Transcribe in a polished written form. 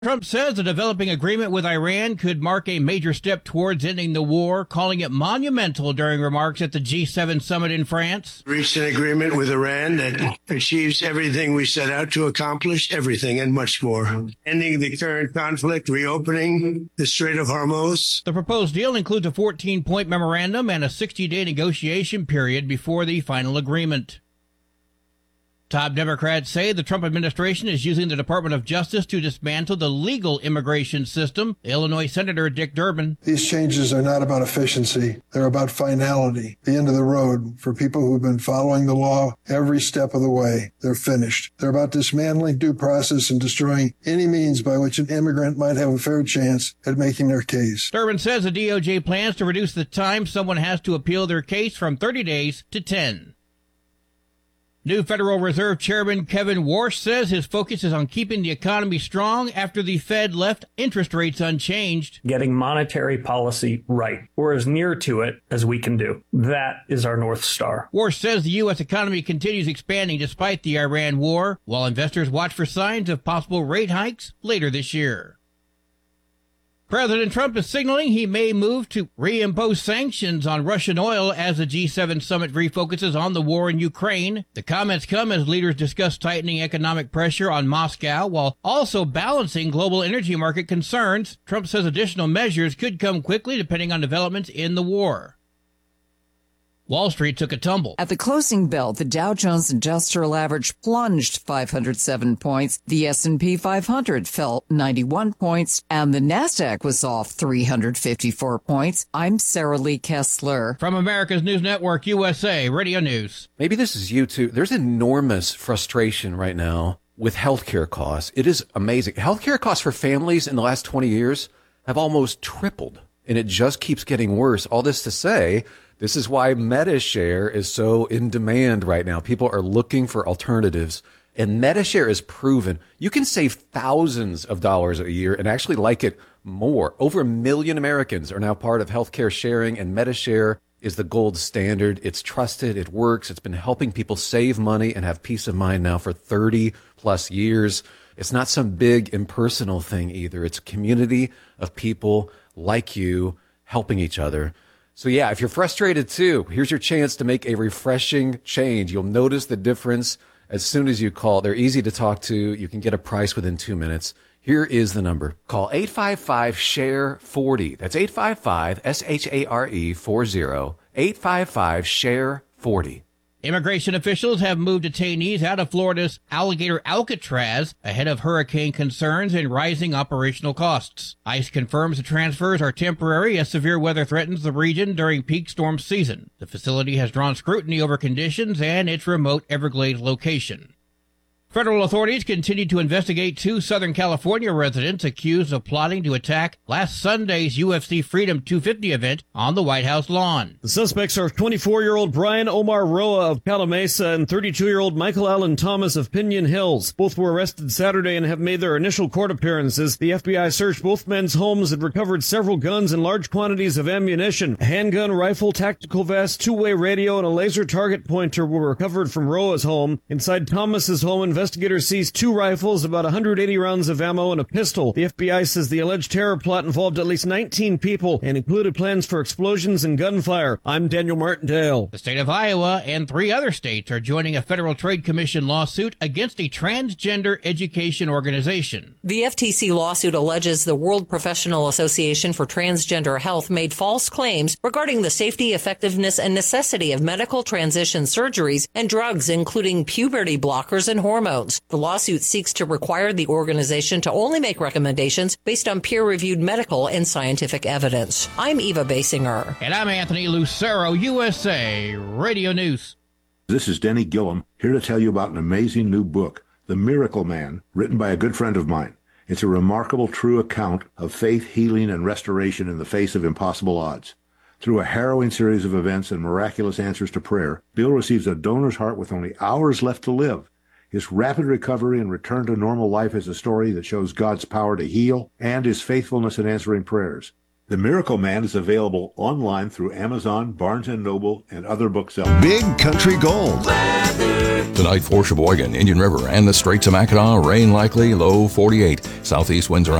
Trump says a developing agreement with Iran could mark a major step towards ending the war, calling it monumental during remarks at the G7 summit in France. Reached an agreement with Iran that achieves everything we set out to accomplish, everything and much more. Ending the current conflict, reopening the Strait of Hormuz. The proposed deal includes a 14-point memorandum and a 60-day negotiation period before the final agreement. Top Democrats say the Trump administration is using the Department of Justice to dismantle the legal immigration system. Illinois Senator Dick Durbin. These changes are not about efficiency. They're about finality, the end of the road for people who've been following the law every step of the way. They're finished. They're about dismantling due process and destroying any means by which an immigrant might have a fair chance at making their case. Durbin says the DOJ plans to reduce the time someone has to appeal their case from 30 days to 10. New Federal Reserve Chairman Kevin Warsh says his focus is on keeping the economy strong after the Fed left interest rates unchanged. Getting monetary policy right, or as near to it as we can do. That is our North Star. Warsh says the U.S. economy continues expanding despite the Iran war, while investors watch for signs of possible rate hikes later this year. President Trump is signaling he may move to reimpose sanctions on Russian oil as the G7 summit refocuses on the war in Ukraine. The comments come as leaders discuss tightening economic pressure on Moscow while also balancing global energy market concerns. Trump says additional measures could come quickly depending on developments in the war. Wall Street took a tumble. At the closing bell, the Dow Jones Industrial Average plunged 507 points. The S&P 500 fell 91 points, and the Nasdaq was off 354 points. I'm Sarah Lee Kessler. From America's News Network, USA, Radio News. Maybe this is you too. There's enormous frustration right now with healthcare costs. It is amazing. Healthcare costs for families in the last 20 years have almost tripled, and it just keeps getting worse. All this to say, this is why MediShare is so in demand right now. People are looking for alternatives, and MediShare is proven. You can save thousands of dollars a year and actually like it more. Over 1 million Americans are now part of healthcare sharing, and MediShare is the gold standard. It's trusted. It works. It's been helping people save money and have peace of mind now for 30 plus years. It's not some big impersonal thing either. It's a community of people like you helping each other. So yeah, if you're frustrated too, here's your chance to make a refreshing change. You'll notice the difference as soon as you call. They're easy to talk to. You can get a price within 2 minutes. Here is the number. Call 855-SHARE-40. That's 855-SHARE-40. 855-SHARE-40. Immigration officials have moved detainees out of Florida's Alligator Alcatraz ahead of hurricane concerns and rising operational costs. ICE confirms the transfers are temporary as severe weather threatens the region during peak storm season. The facility has drawn scrutiny over conditions and its remote Everglades location. Federal authorities continue to investigate 2 Southern California residents accused of plotting to attack last Sunday's UFC Freedom 250 event on the White House lawn. The suspects are 24-year-old Brian Omar Roa of Calamasa and 32-year-old Michael Allen Thomas of Pinion Hills. Both were arrested Saturday and have made their initial court appearances. The FBI searched both men's homes and recovered several guns and large quantities of ammunition. A handgun, rifle, tactical vest, two-way radio, and a laser target pointer were recovered from Roa's home. Inside Thomas's home, investigators seized 2 rifles, about 180 rounds of ammo, and a pistol. The FBI says the alleged terror plot involved at least 19 people and included plans for explosions and gunfire. I'm Daniel Martindale. The state of Iowa and 3 other states are joining a Federal Trade Commission lawsuit against a transgender education organization. The FTC lawsuit alleges the World Professional Association for Transgender Health made false claims regarding the safety, effectiveness, and necessity of medical transition surgeries and drugs, including puberty blockers and hormones. The lawsuit seeks to require the organization to only make recommendations based on peer-reviewed medical and scientific evidence. I'm Eva Basinger. And I'm Anthony Lucero, USA Radio News. This is Denny Gillum, here to tell you about an amazing new book, The Miracle Man, written by a good friend of mine. It's a remarkable, true account of faith, healing, and restoration in the face of impossible odds. Through a harrowing series of events and miraculous answers to prayer, Bill receives a donor's heart with only hours left to live. His rapid recovery and return to normal life is a story that shows God's power to heal and his faithfulness in answering prayers. The Miracle Man is available online through Amazon, Barnes & Noble, and other booksellers. Big Country Gold. Weather. Tonight for Sheboygan, Indian River, and the Straits of Mackinac, rain likely, low 48. Southeast winds around